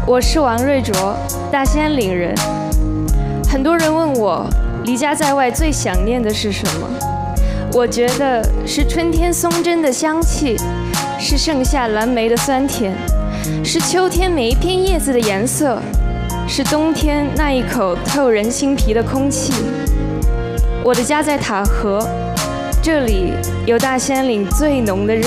我是王瑞卓，大兴岭人。很多人问我，离家在外最想念的是什么？我觉得是春天松针的香气，是盛夏蓝莓的酸甜，是秋天每一片叶子的颜色，是冬天那一口透人心脾的空气。我的家在塔河，这里有大兴岭最浓的热